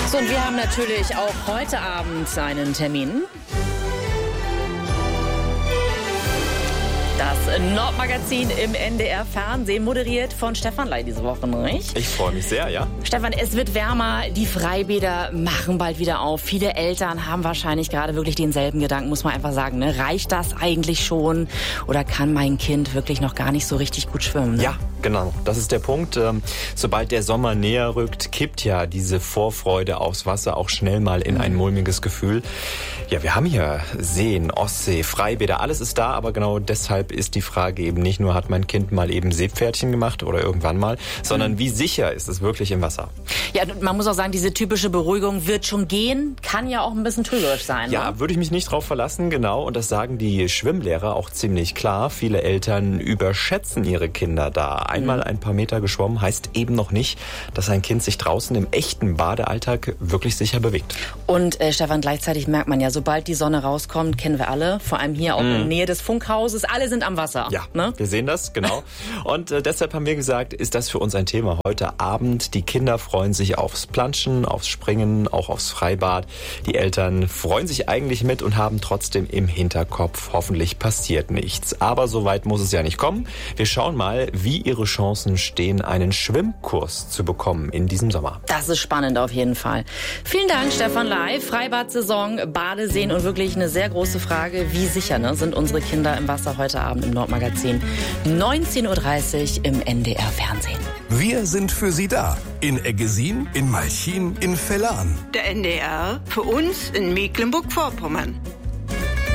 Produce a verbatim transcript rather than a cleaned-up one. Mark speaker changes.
Speaker 1: So, und wir haben natürlich auch heute Abend einen Termin. Das Nordmagazin im N D R Fernsehen, moderiert von Stefan Ley diese Woche, nicht?
Speaker 2: Ich freue mich sehr, ja.
Speaker 1: Stefan, es wird wärmer, die Freibäder machen bald wieder auf. Viele Eltern haben wahrscheinlich gerade wirklich denselben Gedanken, muss man einfach sagen. Ne? Reicht das eigentlich schon oder kann mein Kind wirklich noch gar nicht so richtig gut schwimmen? Ne?
Speaker 2: Ja, genau. Das ist der Punkt. Ähm, sobald der Sommer näher rückt, kippt ja diese Vorfreude aufs Wasser auch schnell mal in ein mulmiges Gefühl. Ja, wir haben hier Seen, Ostsee, Freibäder, alles ist da, aber genau deshalb ist die Frage eben nicht nur, hat mein Kind mal eben Seepferdchen gemacht oder irgendwann mal, sondern wie sicher ist es wirklich im Wasser?
Speaker 1: Ja, man muss auch sagen, diese typische Beruhigung wird schon gehen, kann ja auch ein bisschen trügerisch sein.
Speaker 2: Ja,
Speaker 1: ne?
Speaker 2: Würde ich mich nicht drauf verlassen, genau. Und das sagen die Schwimmlehrer auch ziemlich klar. Viele Eltern überschätzen ihre Kinder da. Einmal ein paar Meter geschwommen heißt eben noch nicht, dass ein Kind sich draußen im echten Badealltag wirklich sicher bewegt.
Speaker 1: Und äh, Stefan, gleichzeitig merkt man ja, sobald die Sonne rauskommt, kennen wir alle, vor allem hier auch mm. in der Nähe des Funkhauses, alle sind am Wasser.
Speaker 2: Ja,
Speaker 1: ne?
Speaker 2: Wir sehen das, genau. Und äh, deshalb haben wir gesagt, ist das für uns ein Thema heute Abend. Die Kinder freuen sich aufs Planschen, aufs Springen, auch aufs Freibad. Die Eltern freuen sich eigentlich mit und haben trotzdem im Hinterkopf, hoffentlich passiert nichts. Aber so weit muss es ja nicht kommen. Wir schauen mal, wie ihre Chancen stehen, einen Schwimmkurs zu bekommen in diesem Sommer.
Speaker 1: Das ist spannend auf jeden Fall. Vielen Dank, Stefan Ley. Freibad-Saison, Badeseen und wirklich eine sehr große Frage, wie sicher ne, sind unsere Kinder im Wasser heute Abend im Nordmagazin. neunzehn Uhr dreißig im N D R Fernsehen.
Speaker 3: Wir sind für Sie da. In Eggesin, in Malchin, in Vellan.
Speaker 4: Der N D R für uns in Mecklenburg-Vorpommern.